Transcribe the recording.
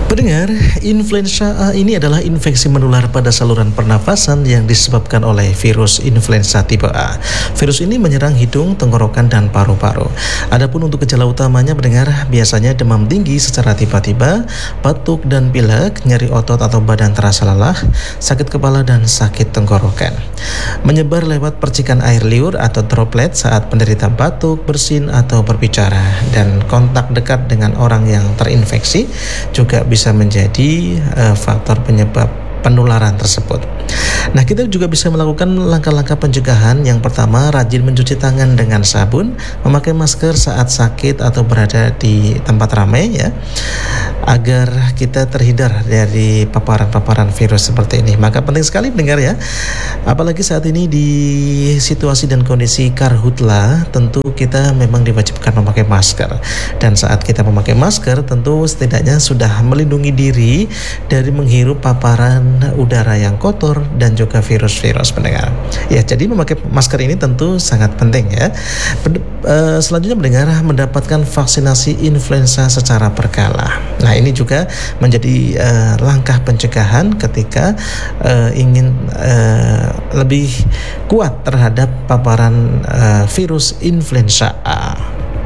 Pendengar, influenza A ini adalah infeksi menular pada saluran pernafasan yang disebabkan oleh virus influenza tipe A. Virus ini menyerang hidung, tenggorokan, dan paru-paru. Adapun untuk gejala utamanya, pendengar, biasanya demam tinggi secara tiba-tiba, batuk dan pilek, nyeri otot atau badan terasa lelah, sakit kepala, dan sakit tenggorokan. Menyebar lewat percikan air liur atau droplet saat penderita batuk, bersin, atau berbicara, dan kontak dekat dengan orang yang terinfeksi juga bisa menjadi faktor penyebab penularan tersebut. Nah, kita juga bisa melakukan langkah-langkah pencegahan. Yang pertama, rajin mencuci tangan dengan sabun, memakai masker saat sakit atau berada di tempat ramai ya, agar kita terhindar dari paparan-paparan virus seperti ini. Maka penting sekali pendengar ya, apalagi saat ini di situasi dan kondisi karhutla, tentu kita memang diwajibkan memakai masker. Dan saat kita memakai masker, tentu setidaknya sudah melindungi diri dari menghirup paparan udara yang kotor dan juga virus-virus, pendengar. Ya, jadi memakai masker ini tentu sangat penting ya. Selanjutnya pendengar, mendapatkan vaksinasi influenza secara berkala. Nah, ini juga menjadi langkah pencegahan ketika ingin lebih kuat terhadap paparan virus influenza A.